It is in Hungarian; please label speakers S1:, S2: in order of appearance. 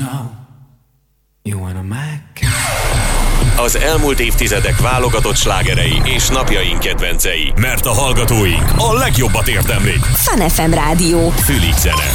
S1: Az elmúlt évtizedek válogatott slágerei és napjaink kedvencei. Mert a hallgatóink a legjobbat érdemlik.
S2: Fun FM Rádió.
S1: Fülig zene.